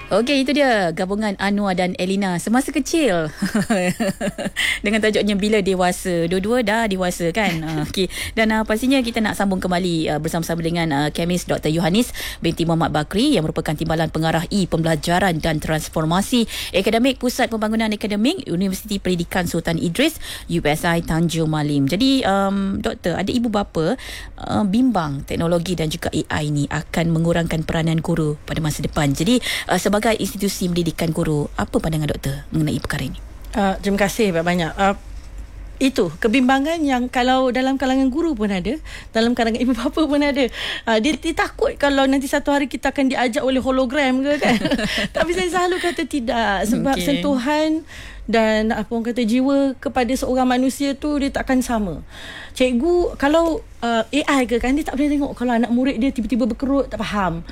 Okey, itu dia gabungan Anwar dan Elina semasa kecil. Dengan tajuknya Bila Dewasa. Dua-dua dah dewasa kan. Okey. Dan pastinya kita nak sambung kembali bersama-sama dengan kemis Dr. Yohanis binti Muhammad Bakri yang merupakan Timbalan Pengarah Pembelajaran dan Transformasi Akademik Pusat Pembangunan Akademik Universiti Pendidikan Sultan Idris UPSI Tanjung Malim. Jadi doktor, ada ibu bapa bimbang teknologi dan juga AI ni akan mengurangkan peranan guru pada masa depan. Jadi sebagai institusi pendidikan guru, apa pandangan doktor mengenai perkara ini? Terima kasih banyak. Itu kebimbangan yang kalau dalam kalangan guru pun ada, dalam kalangan ibu bapa pun ada. Dia takut kalau nanti satu hari kita akan diajak oleh hologram ke kan. Tapi saya selalu kata tidak, sebab sentuhan dan apa orang kata jiwa kepada seorang manusia tu dia takkan sama. Cikgu kalau AI ke kan, dia tak boleh tengok kalau anak murid dia tiba-tiba berkerut tak faham,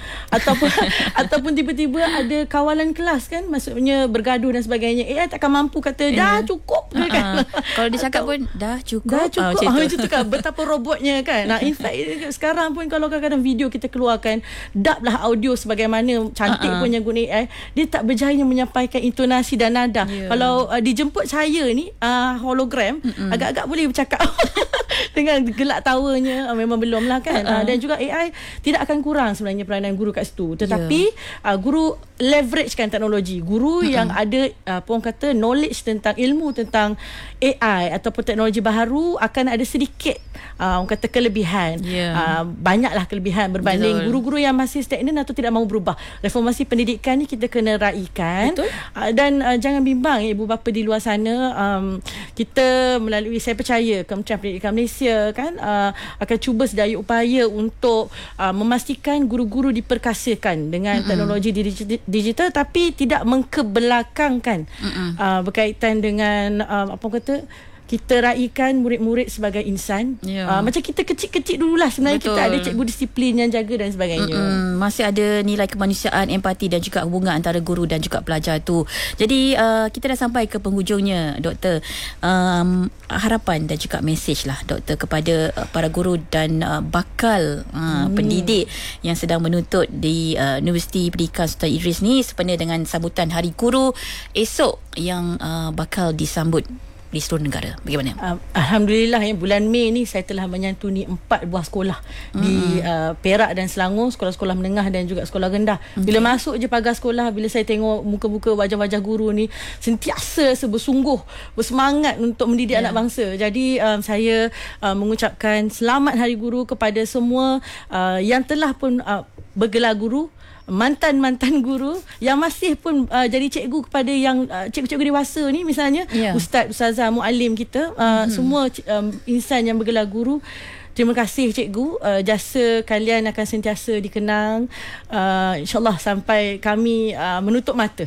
ataupun tiba-tiba ada kawalan kelas kan, maksudnya bergaduh dan sebagainya. AI takkan mampu kata dah cukup ke kan. Kalau dia cakap pun dah cukup. Macam tu kan, betapa robotnya kan. In fact sekarang pun kalau kadang-kadang video kita keluarkan, dub lah audio sebagaimana cantik punya guna AI, dia tak berjaya menyampaikan intonasi dan nada. Kalau dijemput saya ni hologram, agak-agak boleh bercakap dengan gelak tawanya, memang belum lah kan. Dan juga AI tidak akan kurang sebenarnya peranan guru kat situ. Tetapi guru leveragekan teknologi. Guru yang ada orang kata knowledge tentang ilmu tentang AI ataupun teknologi baharu akan ada sedikit orang kata kelebihan. Banyaklah kelebihan berbanding guru-guru yang masih stagnan atau tidak mahu berubah. Reformasi pendidikan ni kita kena raikan. Dan jangan bimbang ibu bapa di luar sana. Kita melalui, saya percaya Kementerian Pendidikan Malaysia kan akan cuba sedaya upaya untuk memastikan guru-guru diperkasakan dengan teknologi digital, tapi tidak mengkebelakangkan berkaitan dengan apa kata, kita raikan murid-murid sebagai insan. Macam kita kecil-kecil dululah sebenarnya. Betul. Kita ada cikgu disiplin yang jaga dan sebagainya. Masih ada nilai kemanusiaan, empati dan juga hubungan antara guru dan juga pelajar tu. Jadi kita dah sampai ke penghujungnya doktor. Harapan dan juga mesej lah doktor kepada para guru dan bakal pendidik yang sedang menuntut di Universiti Pendidikan Sultan Idris ni sempena dengan sambutan Hari Guru esok yang bakal disambut di seluruh negara. Bagaimana? Alhamdulillah bulan Mei ni saya telah menyantuni 4 buah sekolah di Perak dan Selangor, sekolah-sekolah menengah dan juga sekolah rendah. Bila masuk je pagar sekolah, bila saya tengok muka-muka wajah-wajah guru ni sentiasa bersungguh, bersemangat untuk mendidik anak bangsa. Jadi saya mengucapkan selamat Hari Guru kepada semua yang telah pun bergelar guru, mantan-mantan guru yang masih pun jadi cikgu kepada yang cikgu-cikgu dewasa ni misalnya, ustaz, ustazah, muallim kita, semua insan yang bergelar guru. Terima kasih cikgu, jasa kalian akan sentiasa dikenang, insyaAllah sampai kami menutup mata.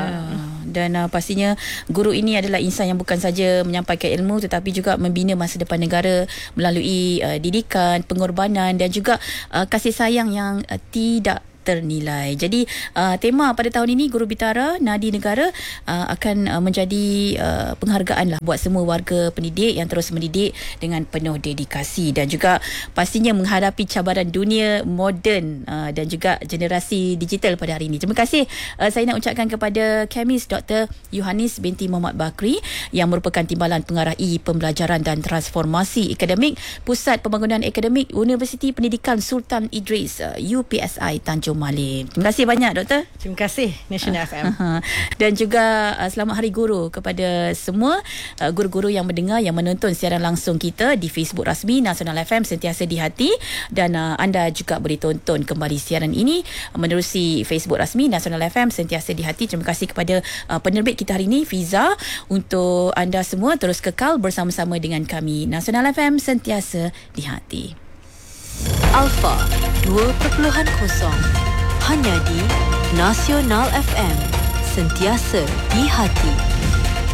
Dan pastinya guru ini adalah insan yang bukan saja menyampaikan ilmu tetapi juga membina masa depan negara melalui didikan, pengorbanan dan juga kasih sayang yang tidak ternilai. Jadi tema pada tahun ini Guru Bitara Nadi Negara akan menjadi penghargaan lah buat semua warga pendidik yang terus mendidik dengan penuh dedikasi dan juga pastinya menghadapi cabaran dunia moden dan juga generasi digital pada hari ini. Terima kasih saya nak ucapkan kepada kemis Dr. Yohanis binti Muhammad Bakri yang merupakan Timbalan Pengarah Pembelajaran dan Transformasi Akademik Pusat Pembangunan Akademik Universiti Pendidikan Sultan Idris UPSI Tanjung Malim. Terima kasih banyak doktor. Terima kasih National FM. Dan juga selamat Hari Guru kepada semua guru-guru yang mendengar, yang menonton siaran langsung kita di Facebook rasmi Nasional FM Sentiasa di Hati, dan anda juga boleh tonton kembali siaran ini menerusi Facebook rasmi Nasional FM Sentiasa di Hati. Terima kasih kepada penerbit kita hari ini Fiza. Untuk anda semua terus kekal bersama-sama dengan kami Nasional FM Sentiasa di Hati. Alpha 2.0 hanya di Nasional FM Sentiasa di Hati.